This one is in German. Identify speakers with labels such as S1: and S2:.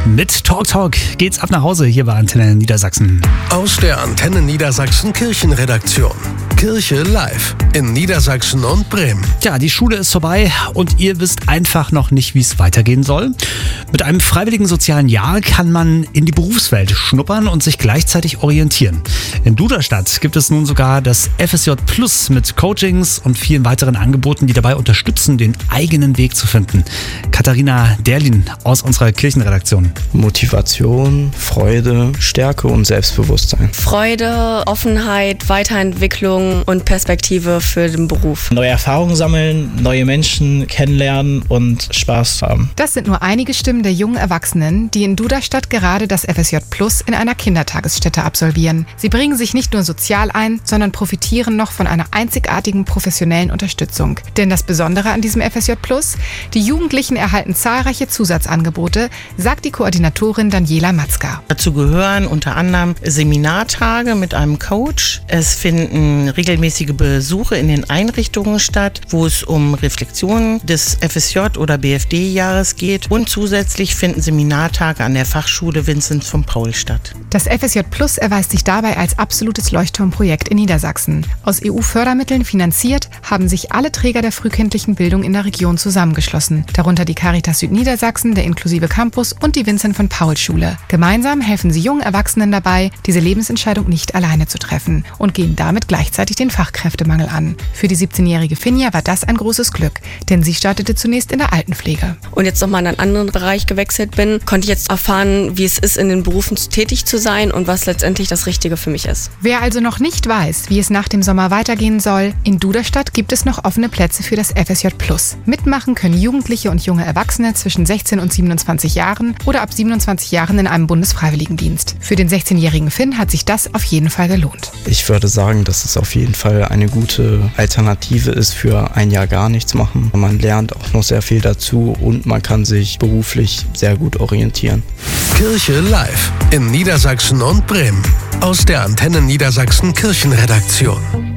S1: Mit Talk geht's ab nach Hause hier bei Antenne Niedersachsen.
S2: Aus der Antenne Niedersachsen Kirchenredaktion. Kirche live in Niedersachsen und Bremen.
S1: Ja, die Schule ist vorbei und ihr wisst einfach noch nicht, wie es weitergehen soll. Mit einem freiwilligen sozialen Jahr kann man in die Berufswelt schnuppern und sich gleichzeitig orientieren. In Duderstadt gibt es nun sogar das FSJ Plus mit Coachings und vielen weiteren Angeboten, die dabei unterstützen, den eigenen Weg zu finden. Katharina Derlin aus unserer Kirchenredaktion.
S3: Motivation, Freude, Stärke und Selbstbewusstsein.
S4: Freude, Offenheit, Weiterentwicklung und Perspektive für den Beruf.
S5: Neue Erfahrungen sammeln, neue Menschen kennenlernen und Spaß haben.
S6: Das sind nur einige Stimmen der jungen Erwachsenen, die in Duderstadt gerade das FSJ Plus in einer Kindertagesstätte absolvieren. Sie bringen sich nicht nur sozial ein, sondern profitieren noch von einer einzigartigen professionellen Unterstützung. Denn das Besondere an diesem FSJ Plus, die Jugendlichen erhalten zahlreiche Zusatzangebote, sagt die Koordinatorin Daniela Matzka.
S7: Dazu gehören unter anderem Seminartage mit einem Coach. Es finden regelmäßige Besuche in den Einrichtungen statt, wo es um Reflexionen des FSJ oder BFD-Jahres geht. Und zusätzlich finden Seminartage an der Fachschule Vinzenz von Paul statt.
S6: Das FSJ Plus erweist sich dabei als absolutes Leuchtturmprojekt in Niedersachsen. Aus EU-Fördermitteln finanziert, haben sich alle Träger der frühkindlichen Bildung in der Region zusammengeschlossen. Darunter die Caritas Südniedersachsen, der Inklusive Campus und die Vinzenz von Paul Schule. Gemeinsam helfen sie jungen Erwachsenen dabei, diese Lebensentscheidung nicht alleine zu treffen und gehen damit gleichzeitig den Fachkräftemangel an. Für die 17-jährige Finja war das ein großes Glück, denn sie startete zunächst in der Altenpflege.
S4: Und jetzt nochmal in einen anderen Bereich gewechselt bin, konnte ich jetzt erfahren, wie es ist, in den Berufen tätig zu sein und was letztendlich das Richtige für mich ist.
S6: Wer also noch nicht weiß, wie es nach dem Sommer weitergehen soll, in Duderstadt gibt es noch offene Plätze für das FSJ Plus. Mitmachen können Jugendliche und junge Erwachsene zwischen 16 und 27 Jahren oder ab 27 Jahren in einem Bundesfreiwilligendienst. Für den 16-jährigen Finn hat sich das auf jeden Fall gelohnt.
S3: Ich würde sagen, dass es auf jeden Fall eine gute Alternative ist für ein Jahr gar nichts machen. Man lernt auch noch sehr viel dazu und man kann sich beruflich sehr gut orientieren.
S2: Kirche live in Niedersachsen und Bremen. Aus der Antenne Niedersachsen Kirchenredaktion.